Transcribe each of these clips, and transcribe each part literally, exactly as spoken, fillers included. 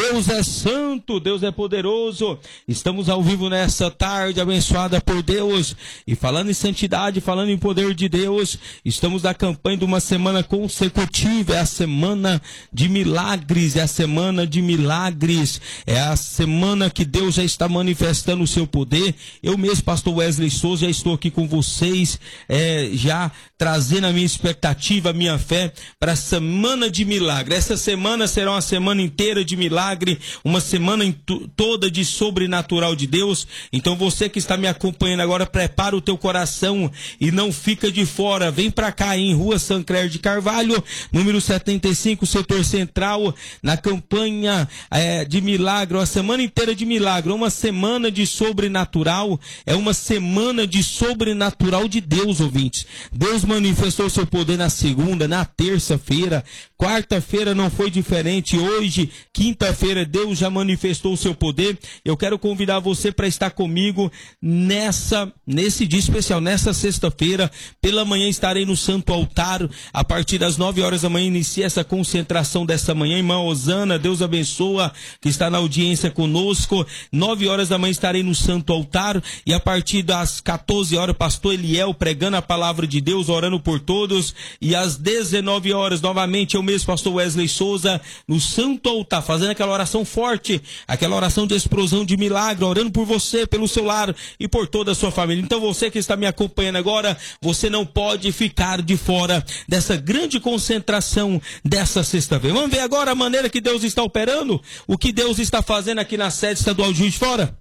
Deus é santo, Deus é poderoso. Estamos ao vivo nessa tarde abençoada por Deus. E falando em santidade, falando em poder de Deus, estamos na campanha de uma semana consecutiva. É a semana de milagres, é a semana de milagres. É a semana que Deus já está manifestando o seu poder. Eu mesmo, pastor Wesley Souza, já estou aqui com vocês, é, já trazendo a minha expectativa, a minha fé para a semana de milagre. Essa semana será uma semana inteira de milagre, uma semana toda de sobrenatural de Deus. Então você que está me acompanhando agora, prepara o teu coração e não fica de fora. Vem para cá em Rua Sancler de Carvalho, número setenta e cinco, setor central, na campanha é, de milagre, uma semana inteira de milagre, uma semana de sobrenatural, é uma semana de sobrenatural de Deus, ouvintes. Deus manifestou seu poder na segunda, na terça-feira, quarta-feira não foi diferente, hoje, quinta-feira, Deus já manifestou o seu poder. Eu quero convidar você para estar comigo nessa, nesse dia especial, nessa sexta-feira. Pela manhã estarei no Santo Altar, a partir das nove horas da manhã inicia essa concentração dessa manhã. Irmã Osana, Deus abençoa, que está na audiência conosco. nove horas da manhã estarei no Santo Altar e a partir das quatorze horas, pastor Eliel pregando a palavra de Deus, orando por todos. E às dezenove horas, novamente, eu mesmo, pastor Wesley Souza, no Santo Altar, fazendo aquela oração forte, aquela oração de explosão de milagre, orando por você, pelo seu lar e por toda a sua família. Então você que está me acompanhando agora, você não pode ficar de fora dessa grande concentração dessa sexta-feira. Vamos ver agora a maneira que Deus está operando, o que Deus está fazendo aqui na sede estadual de Juiz de Fora.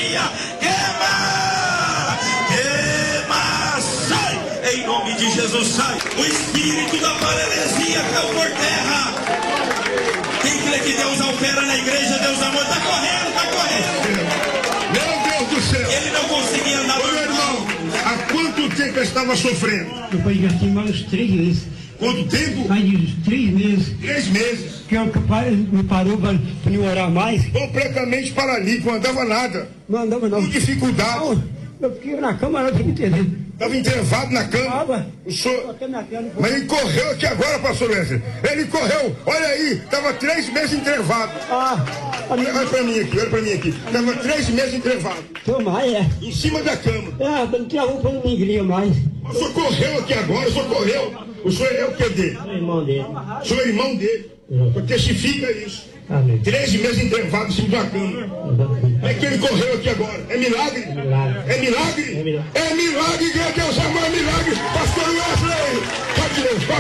Em nome de Jesus, sai o espírito da paralisia, caiu por terra. Quem crê que Deus opera na igreja, Deus amor, tá correndo, tá correndo. Meu Deus do céu. Ele não conseguia andar. Ô, meu irmão, há quanto tempo eu estava sofrendo? Eu pai já tem mais uns três meses. Quanto tempo? Mais de três meses. Três meses. Que eu, que o pai me parou para não orar mais. Completamente paralítico, não andava nada. Não andava não. Com dificuldade. Não, eu fiquei na cama, não tinha entendido. Estava entrevado na cama. O senhor... Mas ele correu aqui agora, pastor Wesley. Ele correu, olha aí, estava três meses entrevado. Ah, olha, olha para mim aqui, olha para mim aqui. Estava três meses entrevado. Tomar, é. Em cima da cama. É, não tinha roupa, não me gria mais. O senhor correu aqui agora, o senhor correu. O senhor é o que dele? Sou irmão dele. O senhor é irmão dele. É. Testifica isso. Amém. Três meses entrevado em cima da cama. É que ele correu aqui agora. É milagre? É milagre. É milagre? É milagre. É milagre, Deus amor, é milagre. Pastor Wesley. Pode ler.